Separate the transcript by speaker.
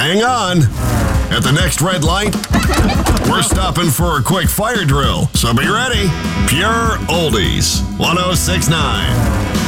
Speaker 1: Hang on. At the next red light, we're stopping for a quick fire drill, so be ready. Pure Oldies, 106.9.